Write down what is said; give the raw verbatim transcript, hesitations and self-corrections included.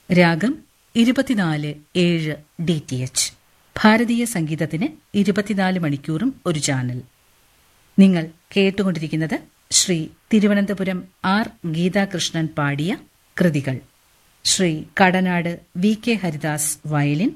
രാഗം ഇരുപത്തിനാല് ഏഴ് ഡി ടി എച്ച്. ഭാരതീയ സംഗീതത്തിന് ഇരുപത്തിനാല് മണിക്കൂറും ഒരു ചാനൽ. നിങ്ങൾ കേട്ടുകൊണ്ടിരിക്കുന്നത് ശ്രീ തിരുവനന്തപുരം ആർ ഗീതാകൃഷ്ണൻ പാടിയ കൃതികൾ. Shri Kadanad V K Haridas violin,